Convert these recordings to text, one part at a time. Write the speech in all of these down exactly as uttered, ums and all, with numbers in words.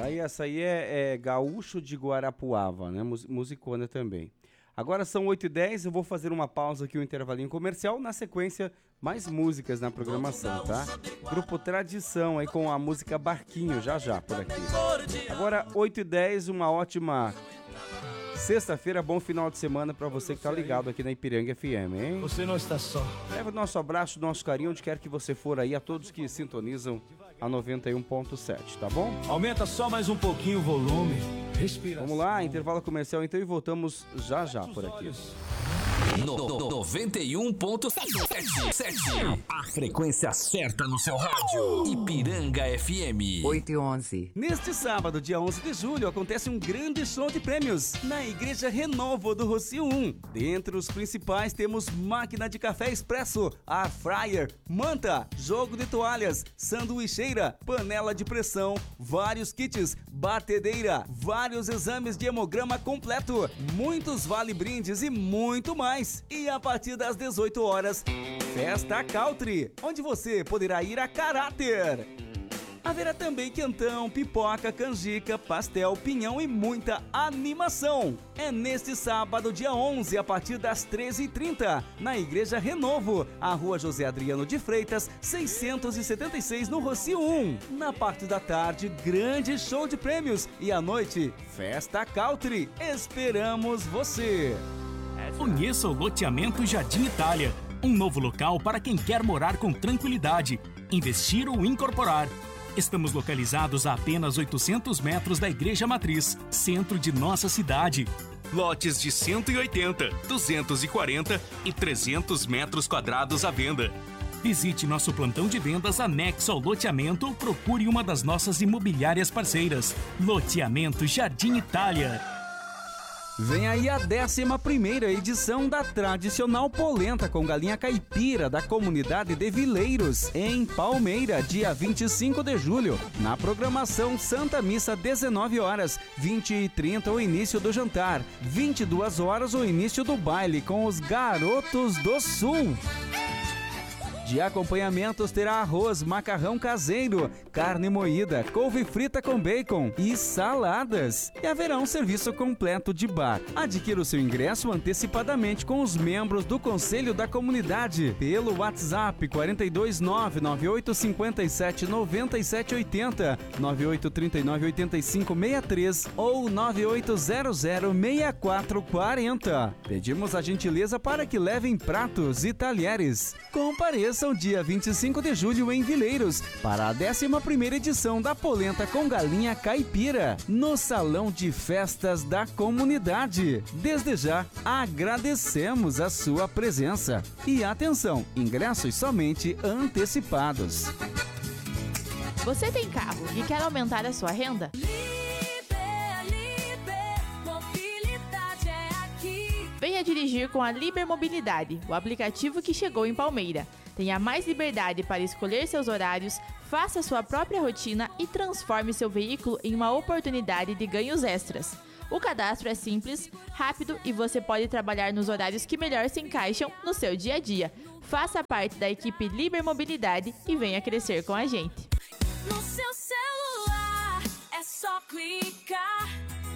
Aí essa aí é, é Gaúcho de Guarapuava, né? Mus- Musicona também. Agora são oito e dez, eu vou fazer uma pausa aqui, um intervalinho comercial. Na sequência, mais músicas na programação, tá? Grupo Tradição aí com a música Barquinho, já já por aqui. Agora oito e dez, uma ótima sexta-feira, bom final de semana pra você que tá ligado aqui na Ipiranga F M, hein? Você não está só. Leva o nosso abraço, nosso carinho, onde quer que você for aí, a todos que sintonizam a noventa e um ponto sete, tá bom? Aumenta só mais um pouquinho o volume. Respira. Vamos lá, intervalo comercial então e voltamos já já por aqui. No, no, noventa e um ponto sete. A frequência certa no seu rádio. Ipiranga F M. oito e onze. Neste sábado, dia onze de julho, acontece um grande show de prêmios na Igreja Renovo do Rocio um. Dentre os principais temos máquina de café expresso, air fryer, manta, jogo de toalhas, sanduicheira, panela de pressão, vários kits, batedeira, vários exames de hemograma completo, muitos vale-brindes e muito mais. E a partir das dezoito horas, Festa Country, onde você poderá ir a caráter. Haverá também quentão, pipoca, canjica, pastel, pinhão e muita animação. É neste sábado, dia onze, a partir das treze e trinta, na Igreja Renovo, a Rua José Adriano de Freitas, seiscentos e setenta e seis, no Rocio um. Na parte da tarde, grande show de prêmios e à noite, Festa Country. Esperamos você! Conheça o Loteamento Jardim Itália, um novo local para quem quer morar com tranquilidade, investir ou incorporar. Estamos localizados a apenas oitocentos metros da Igreja Matriz, centro de nossa cidade. Lotes de cento e oitenta, duzentos e quarenta e trezentos metros quadrados à venda. Visite nosso plantão de vendas anexo ao loteamento ou procure uma das nossas imobiliárias parceiras. Loteamento Jardim Itália. Vem aí a décima primeira edição da tradicional polenta com galinha caipira da comunidade de Vileiros, em Palmeira, dia vinte e cinco de julho. Na programação, Santa Missa, dezenove horas, vinte e trinta o início do jantar, vinte e duas horas o início do baile com os Garotos do Sul. De acompanhamentos terá arroz, macarrão caseiro, carne moída, couve frita com bacon e saladas. E haverá um serviço completo de bar. Adquira o seu ingresso antecipadamente com os membros do Conselho da Comunidade pelo WhatsApp quatro dois nove, nove oito cinco sete, nove sete oito zero, nove oito três nove oito cinco seis três ou nove oito zero zero seis quatro quatro zero. Pedimos a gentileza para que levem pratos e talheres. Compareça dia vinte e cinco de julho em Vileiros para a décima primeira edição da Polenta com Galinha Caipira no Salão de Festas da Comunidade. Desde já, agradecemos a sua presença. E atenção, ingressos somente antecipados. Você tem carro e quer aumentar a sua renda? Venha dirigir com a Liber Mobilidade, o aplicativo que chegou em Palmeira. Tenha mais liberdade para escolher seus horários, faça sua própria rotina e transforme seu veículo em uma oportunidade de ganhos extras. O cadastro é simples, rápido e você pode trabalhar nos horários que melhor se encaixam no seu dia a dia. Faça parte da equipe Liber Mobilidade e venha crescer com a gente. No seu celular é só clicar.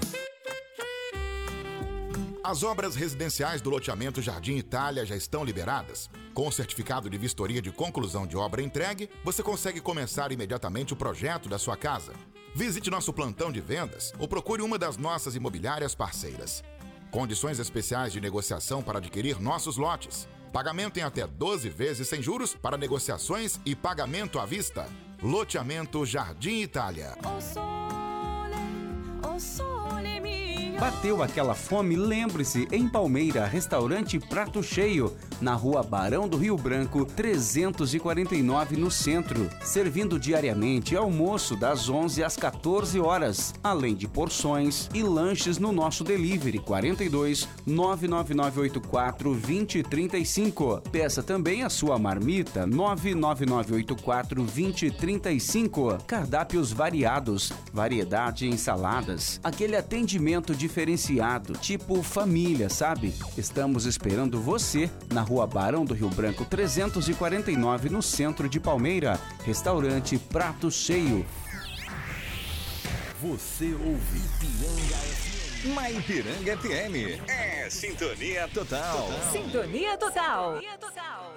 As obras residenciais do loteamento Jardim Itália já estão liberadas. Com o certificado de vistoria de conclusão de obra entregue, você consegue começar imediatamente o projeto da sua casa. Visite nosso plantão de vendas ou procure uma das nossas imobiliárias parceiras. Condições especiais de negociação para adquirir nossos lotes. Pagamento em até doze vezes sem juros para negociações e pagamento à vista. Loteamento Jardim Itália. O sole, o sole mio. Bateu aquela fome? Lembre-se, em Palmeira, restaurante Prato Cheio, na Rua Barão do Rio Branco, trezentos e quarenta e nove, no centro, servindo diariamente almoço das onze às quatorze horas, além de porções e lanches no nosso delivery quarenta e dois, nove nove nove oito quatro, dois zero três cinco. Peça também a sua marmita nove nove nove oito quatro, dois zero três cinco. Cardápios variados, variedade em ensaladas, aquele atendimento diferenciado, tipo família, sabe? Estamos esperando você na Rua Barão do Rio Branco, trezentos e quarenta e nove, no centro de Palmeira. Restaurante Prato Cheio. Você ouve Ipiranga F M. Na Ipiranga F M. É Sintonia Total. Sintonia Total.